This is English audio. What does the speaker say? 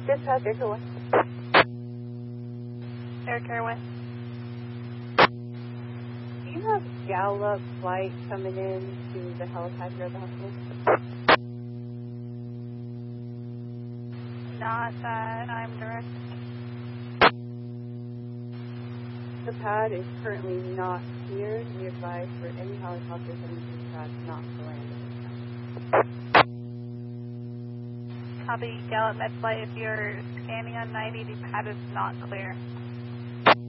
Dispatch, Air Care 1. Air Care 1. Do you have Gallup flight coming in to the helipad at the hospital? Not that I'm direct. The pad is currently not cleared. We advise for any helicopters on the pad not to land at this time. Copy Gallup Med Flight. If you're scanning on 90, the pad is not clear.